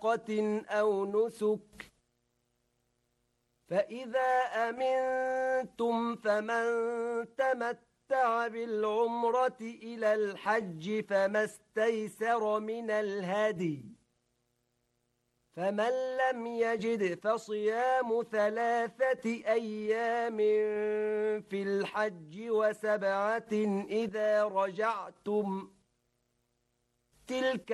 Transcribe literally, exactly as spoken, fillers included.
صدقة أو نسك فإذا أمنتم فمن تمتع بالعمرة إلى الحج فما استيسر من الهدي فمن لم يجد فصيام ثلاثة أيام في الحج وسبعة إذا رجعتم تلك